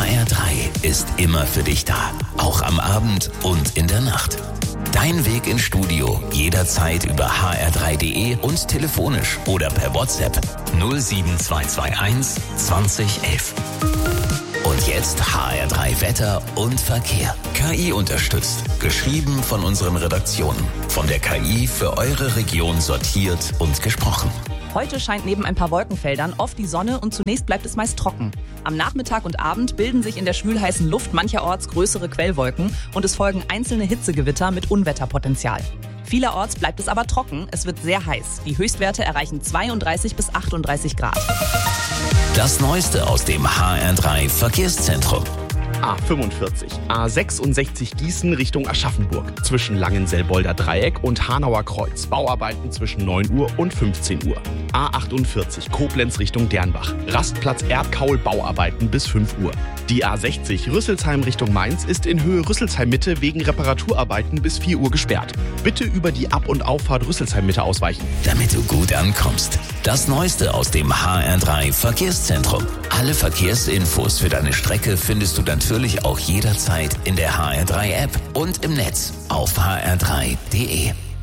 HR3 ist immer für dich da. Auch am Abend und in der Nacht. Dein Weg ins Studio jederzeit über hr3.de und telefonisch oder per WhatsApp 07221 2011. Und jetzt HR3 Wetter und Verkehr. KI unterstützt. Geschrieben von unseren Redaktionen. Von der KI für eure Region sortiert und gesprochen. Heute scheint neben ein paar Wolkenfeldern oft die Sonne und zunächst bleibt es meist trocken. Am Nachmittag und Abend bilden sich in der schwülheißen Luft mancherorts größere Quellwolken und es folgen einzelne Hitzegewitter mit Unwetterpotenzial. Vielerorts bleibt es aber trocken, es wird sehr heiß. Die Höchstwerte erreichen 32 bis 38 Grad. Das Neueste aus dem HR3 Verkehrszentrum. A45, A66 Gießen Richtung Aschaffenburg. Zwischen Langenselbolder Dreieck und Hanauer Kreuz. Bauarbeiten zwischen 9 Uhr und 15 Uhr. A48 Koblenz Richtung Dernbach. Rastplatz Erdkaul, Bauarbeiten bis 5 Uhr. Die A60 Rüsselsheim Richtung Mainz ist in Höhe Rüsselsheim Mitte wegen Reparaturarbeiten bis 4 Uhr gesperrt. Bitte über die Ab- und Auffahrt Rüsselsheim Mitte ausweichen. Damit du gut ankommst. Das Neueste aus dem HR3 Verkehrszentrum. Alle Verkehrsinfos für deine Strecke findest du natürlich auch jederzeit in der HR3 App und im Netz auf hr3.de.